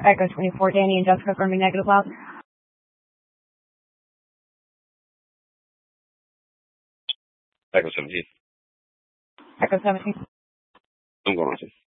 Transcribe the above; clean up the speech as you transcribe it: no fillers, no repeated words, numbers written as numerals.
Echo 24, Danny and Jessica confirming negative loud. Echo 17. Echo 17. I'm going on.